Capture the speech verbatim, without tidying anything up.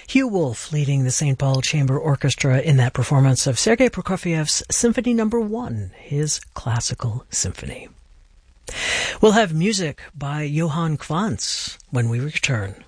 Hugh Wolf leading the Saint Paul Chamber Orchestra in that performance of Sergei Prokofiev's Symphony Number One, his classical symphony. We'll have music by Johann Quantz when we return.